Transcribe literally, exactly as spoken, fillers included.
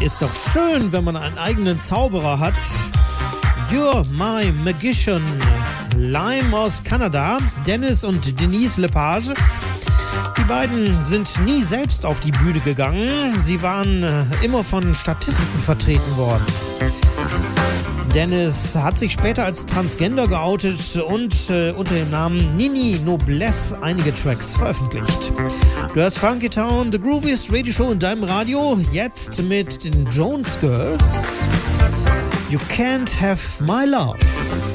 Ist doch schön, wenn man einen eigenen Zauberer hat. You're My Magician. Lime aus Kanada, Dennis und Denise Lepage. Die beiden sind nie selbst auf die Bühne gegangen. Sie waren äh, immer von Statisten vertreten worden. Dennis hat sich später als Transgender geoutet und äh, unter dem Namen Nini Noblesse einige Tracks veröffentlicht. Du hörst Funky Town, The Grooviest Radio Show in deinem Radio, jetzt mit den Jones Girls. You Can't Have My Love.